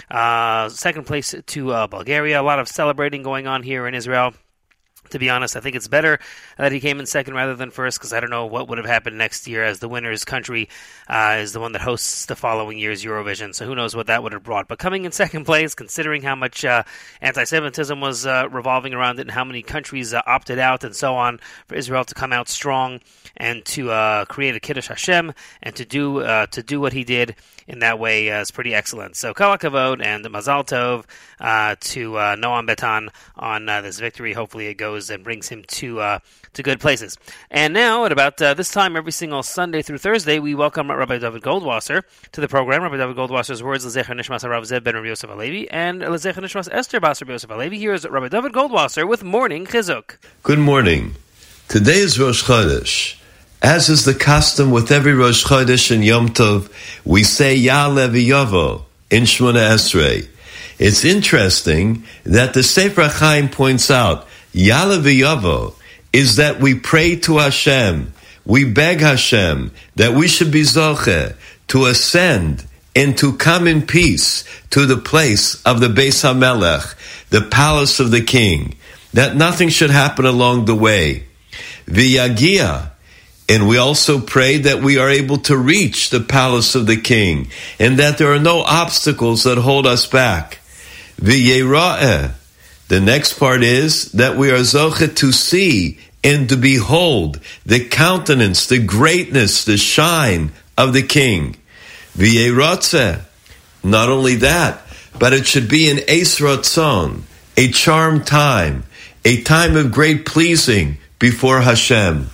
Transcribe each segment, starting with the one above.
Second place to Bulgaria. A lot of celebrating going on here in Israel. To be honest, I think it's better that he came in second rather than first, because I don't know what would have happened next year, as the winner's country is the one that hosts the following year's Eurovision, so who knows what that would have brought. But coming in second place, considering how much anti-Semitism was revolving around it and how many countries opted out and so on, for Israel to come out strong and to create a Kiddush Hashem and to do what he did in that way is pretty excellent. So Kol HaKavod and Mazal Tov to Noam Betan on this victory. Hopefully it goes and brings him to good places. And now, at about this time every single Sunday through Thursday, we welcome Rabbi David Goldwasser to the program. Rabbi David Goldwasser's words, L'zecher Nishmas Rav Zev ben Rabbi Yosef Alevi, and L'zecher Nishmas Esther Bas Rabbi Yosef Alevi. Here is Rabbi David Goldwasser with Morning Chizuk. Good morning. Today is Rosh Chodesh. As is the custom with every Rosh Chodesh and Yom Tov, we say Ya'aleh v'yavo in Shmona Esrei. It's interesting that the Sefer HaChaim points out Ya'aleh v'yavo is that we pray to Hashem, we beg Hashem that we should be zocheh to ascend and to come in peace to the place of the Beis HaMelech, the palace of the king, that nothing should happen along the way. V'yagia. And we also pray that we are able to reach the palace of the king, and that there are no obstacles that hold us back. V'yera'eh. The next part is that we are zochet to see and to behold the countenance, the greatness, the shine of the king. V'yeratzeh. Not only that, but it should be an eis ratzon, a charmed time, a time of great pleasing before Hashem.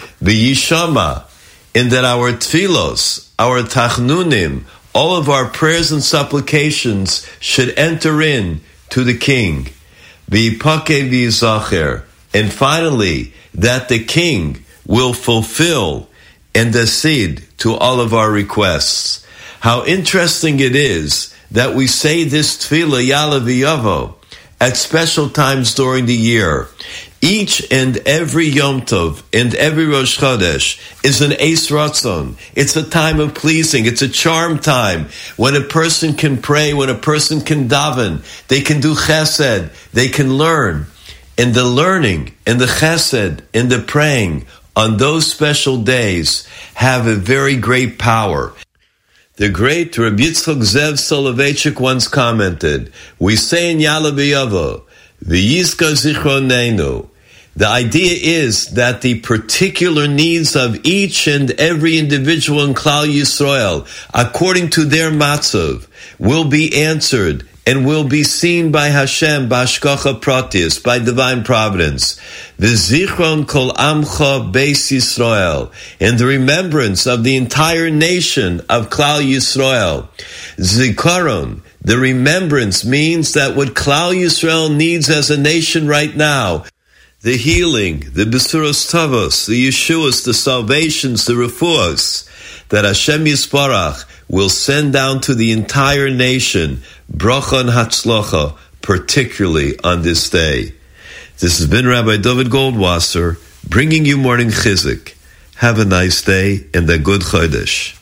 V'yishama, in that our tfilos, our tachnunim, all of our prayers and supplications should enter in to the king. V'yipakeh v'yizacher, and finally, that the king will fulfill and accede to all of our requests. How interesting it is that we say this tefillah Ya'aleh v'yavo at special times during the year. Each and every Yom Tov and every Rosh Chodesh is an Eis Ratzon. It's a time of pleasing. It's a charm time when a person can pray, when a person can daven. They can do chesed. They can learn. And the learning and the chesed and the praying on those special days have a very great power. The great Rabbi Yitzchak Zev Soloveitchik once commented, we say in Ya'aleh v'yavo, v'yizkar zichronenu. The idea is that the particular needs of each and every individual in Klal Yisrael, according to their matzav, will be answered and will be seen by Hashem, b'hashgacha pratis, by divine providence. V'zichron kol amcha beis Yisrael, and the remembrance of the entire nation of Klal Yisrael. Zikaron, the remembrance means that what Klal Yisrael needs as a nation right now, the healing, the besuros tavos, the yeshuas, the salvations, the refuahs, that Hashem Yisparach will send down to the entire nation, bracha and hatzlacha, particularly on this day. This has been Rabbi David Goldwasser, bringing you Morning Chizuk. Have a nice day and a good Chodesh.